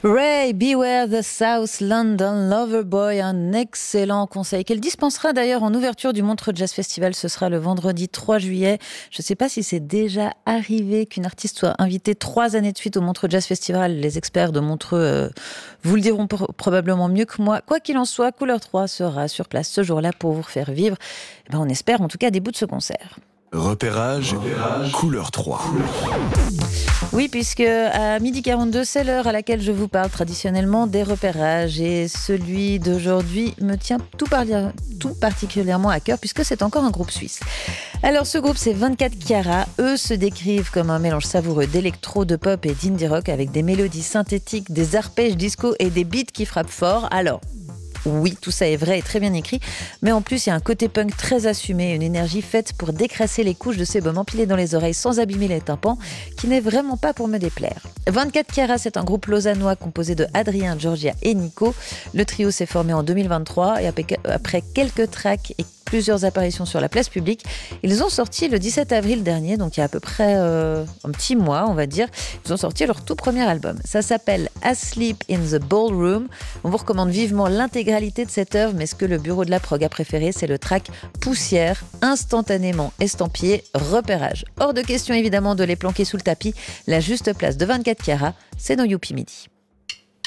Ray, Beware the South London Loverboy, un excellent conseil qu'elle dispensera d'ailleurs en ouverture du Montreux Jazz Festival. Ce sera le vendredi 3 juillet. Je ne sais pas si c'est déjà arrivé qu'une artiste soit invitée 3 années de suite au Montreux Jazz Festival. Les experts de Montreux vous le diront probablement mieux que moi. Quoi qu'il en soit, Couleur 3 sera sur place ce jour-là pour vous faire vivre. On espère en tout cas des bouts de ce concert. Repérage. Couleur 3. Oui, puisque à 12h42, c'est l'heure à laquelle je vous parle traditionnellement des repérages. Et celui d'aujourd'hui me tient tout particulièrement à cœur, puisque c'est encore un groupe suisse. Alors, ce groupe, c'est 24 Carat. Eux se décrivent comme un mélange savoureux d'électro, de pop et d'indie rock, avec des mélodies synthétiques, des arpèges disco et des beats qui frappent fort. Alors, oui, tout ça est vrai et très bien écrit, mais en plus il y a un côté punk très assumé, une énergie faite pour décrasser les couches de sébum empilées dans les oreilles sans abîmer les tympans, qui n'est vraiment pas pour me déplaire. 24 Carat, c'est un groupe lausannois composé de Adrien, Georgia et Nico. Le trio s'est formé en 2023 et après quelques tracks et plusieurs apparitions sur la place publique, ils ont sorti le 17 avril dernier, donc il y a à peu près un petit mois, on va dire, ils ont sorti leur tout premier album. Ça s'appelle Asleep in the Ballroom. On vous recommande vivement l'intégralité de cette œuvre, mais ce que le bureau de la prog a préféré, c'est le track Poussière, instantanément estampillé repérage. Hors de question évidemment de les planquer sous le tapis. La juste place de 24 Carat, c'est dans Youpi Midi.